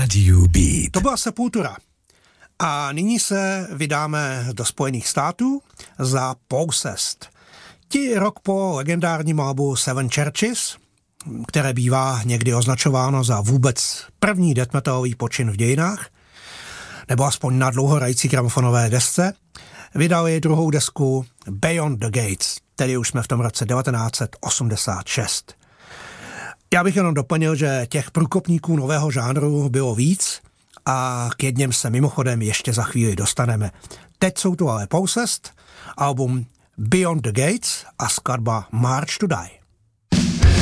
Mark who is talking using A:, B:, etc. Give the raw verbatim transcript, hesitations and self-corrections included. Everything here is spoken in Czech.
A: Radio Beat.
B: To byla Sepultura. A nyní se vydáme do Spojených států za Possessed. Ti rok po legendárním albu Seven Churches, které bývá někdy označováno za vůbec první death metalový počin v dějinách, nebo aspoň na dlouhohrající gramofonové desce, vydali druhou desku Beyond the Gates, tedy už jsme v tom roce devatenáct set osmdesát šest. Já bych jenom doplnil, že těch průkopníků nového žánru bylo víc a k jedněm se mimochodem ještě za chvíli dostaneme. Teď jsou tu ale Possessed, album Beyond the Gates a skladba March to Die.